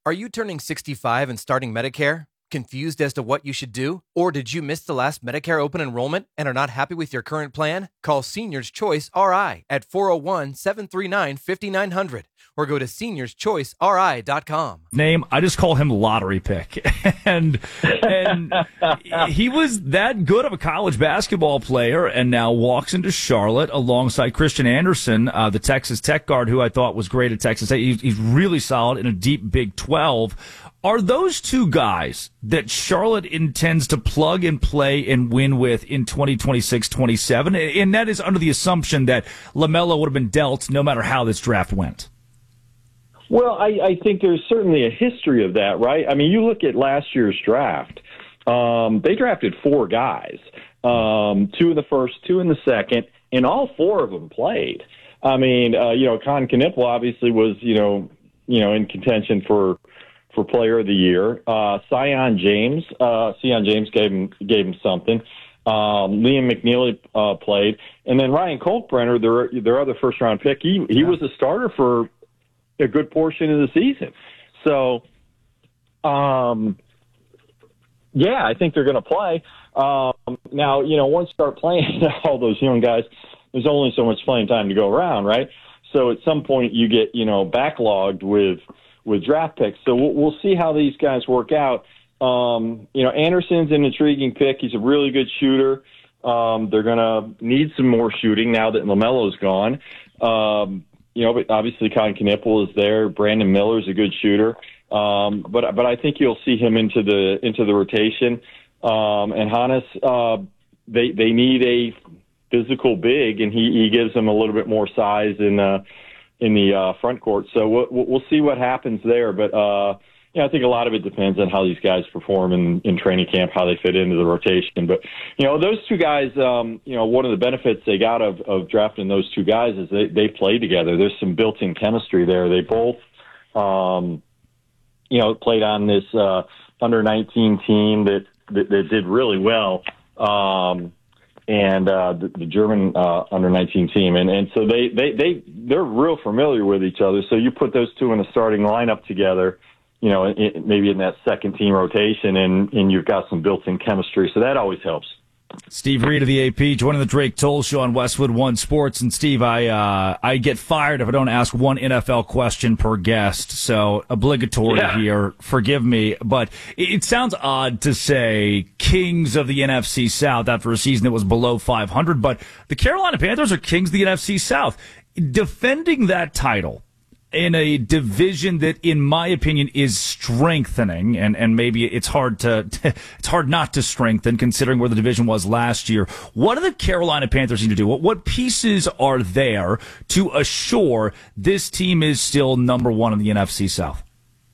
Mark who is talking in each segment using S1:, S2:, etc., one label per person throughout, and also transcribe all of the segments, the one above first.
S1: Are you turning 65 and starting Medicare? Confused as to what you should do? Or did you miss the last Medicare open enrollment and are not happy with your current plan? Call Seniors Choice RI at 401-739-5900 or go to seniorschoiceri.com.
S2: Name, I just call him Lottery Pick. and he was that good of a college basketball player and now walks into Charlotte alongside Christian Anderson, the Texas Tech guard who I thought was great at Texas. He's really solid in a deep Big 12. Are those two guys that Charlotte intends to plug and play and win with in 2026-27? And that is under the assumption that LaMelo would have been dealt no matter how this draft went.
S3: Well, I think there's certainly a history of that, right? I mean, you look at last year's draft. They drafted 4 guys, 2 in the first, 2 in the second, and all 4 of them played. I mean, Con Knipple obviously was, in contention for Player of the Year. Sion James gave him something. Liam McNeely played, and then Ryan Coltbrenner, their other first round pick. He was a starter for a good portion of the season. So, I think they're going to play. Now, once you start playing all those young guys, there's only so much playing time to go around, right? So at some point you get, backlogged with draft picks. So we'll see how these guys work out. Anderson's an intriguing pick. He's a really good shooter. They're going to need some more shooting now that LaMelo's gone. But obviously Con Knipple is there. Brandon Miller's a good shooter. But I think you'll see him into the rotation. And Hannes, they need a physical big, and he gives them a little bit more size in the front court. So we'll see what happens there. But I think a lot of it depends on how these guys perform in training camp, how they fit into the rotation. But those two guys, one of the benefits they got of drafting those two guys is they play together. There's some built-in chemistry there. They both, played on this under-19 team that did really well. And the German under-19 team, and so they're real familiar with each other. So you put those two in a starting lineup together, maybe in that second team rotation, and you've got some built-in chemistry. So that always helps.
S2: Steve Reed of the AP joining the Drake Toll Show on Westwood One Sports. And Steve, I get fired if I don't ask one NFL question per guest, so obligatory here. Forgive me, but it sounds odd to say kings of the NFC South after a season that was below 500, but the Carolina Panthers are kings of the NFC South. Defending that title in a division that, in my opinion, is strengthening, and maybe it's hard not to strengthen considering where the division was last year. What do the Carolina Panthers need to do? What pieces are there to assure this team is still number one in the NFC South?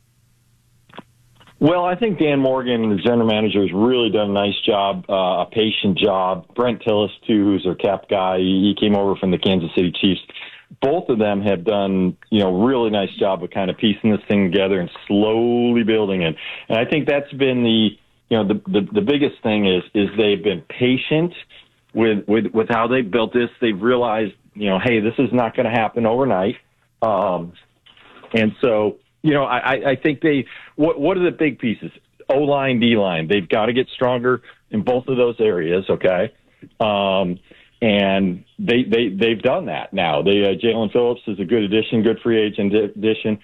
S3: Well, I think Dan Morgan, the general manager, has really done a nice job, a patient job. Brent Tillis, too, who's their cap guy, he came over from the Kansas City Chiefs. Both of them have done, really nice job of kind of piecing this thing together and slowly building it. And I think that's been the biggest thing is they've been patient with how they built this. They've realized, hey, this is not going to happen overnight. And so, I think what are the big pieces? O-line, D-line. They've got to get stronger in both of those areas. Okay. And they've done that now. Jalen Phillips is a good addition, good free agent addition.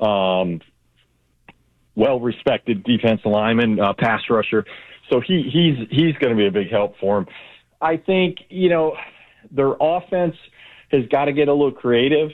S3: Well-respected defensive lineman, pass rusher. So he's going to be a big help for him. I think, their offense has got to get a little creative.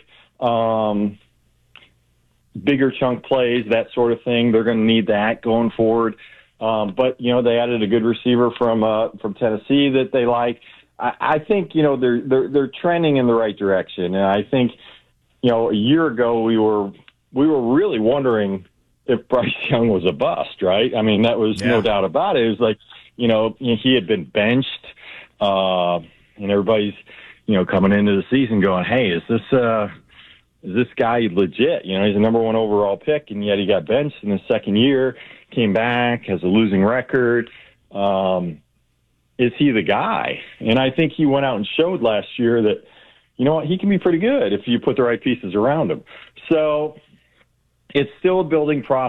S3: Bigger chunk plays, that sort of thing. They're going to need that going forward. But they added a good receiver from Tennessee that they like. I think they're trending in the right direction, and I think a year ago we were really wondering if Bryce Young was a bust, right? I mean, that was no doubt about it. It was like he had been benched, and everybody's coming into the season going, hey, is this guy legit? He's a number 1 overall pick, and yet he got benched in his second year, came back, has a losing record. Is he the guy? And I think he went out and showed last year that, he can be pretty good if you put the right pieces around him. So it's still a building process.